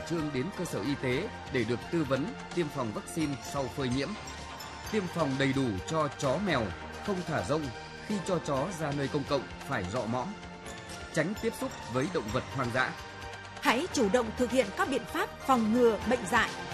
trương đến cơ sở y tế để được tư vấn tiêm phòng vaccine sau phơi nhiễm. Tiêm phòng đầy đủ cho chó mèo, không thả rông, khi cho chó ra nơi công cộng phải rọ mõm. Tránh tiếp xúc với động vật hoang dã. Hãy chủ động thực hiện các biện pháp phòng ngừa bệnh dại